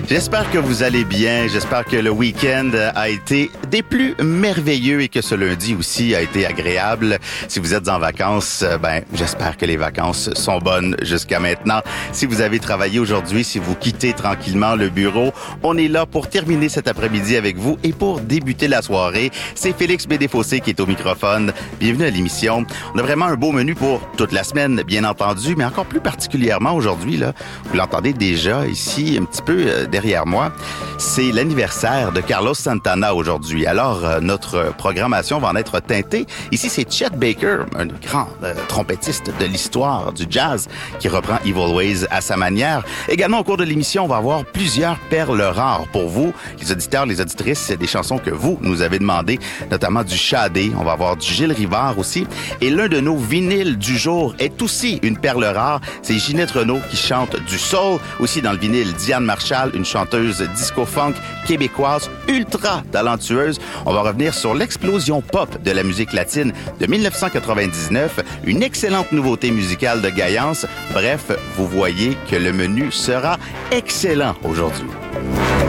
J'espère que vous allez bien. J'espère que le week-end a été des plus merveilleux et que ce lundi aussi a été agréable. Si vous êtes en vacances, j'espère que les vacances sont bonnes jusqu'à maintenant. Si vous avez travaillé aujourd'hui, si vous quittez tranquillement le bureau, on est là pour terminer cet après-midi avec vous et pour débuter la soirée. C'est Félix Bédéfossé qui est au microphone. Bienvenue à l'émission. On a vraiment un beau menu pour toute la semaine, bien entendu, mais encore plus particulièrement aujourd'hui, là, vous l'entendez déjà ici, un petit peu derrière moi, c'est l'anniversaire de Carlos Santana aujourd'hui. Alors, notre programmation va en être teintée. Ici, c'est Chet Baker, un grand trompettiste de l'histoire du jazz qui reprend Evil Ways à sa manière. Également, au cours de l'émission, on va avoir plusieurs perles rares pour vous, les auditeurs, les auditrices, des chansons que vous nous avez demandées, notamment du Shadé. On va avoir du Gilles Rivard aussi. Et l'un de nos vinyles du jour est aussi une perle rare. C'est Ginette Renault qui chante du soul. Aussi dans le vinyle, Diane Marshall, une chanteuse disco-funk québécoise ultra talentueuse. On va revenir sur l'explosion pop de la musique latine de 1999, une excellente nouveauté musicale de Gaillance. Bref, vous voyez que le menu sera excellent aujourd'hui.